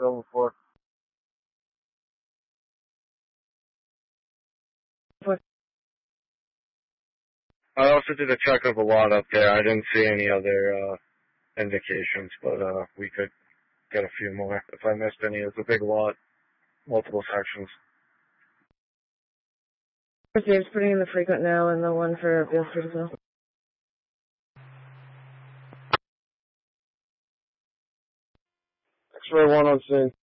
fill before. I also did a check of a lot up there. I didn't see any other indications, but we could get a few more if I missed any. It's a big lot, multiple sections. Dave's putting in the frequent now and the one for Beale as well. X-ray 1 on scene.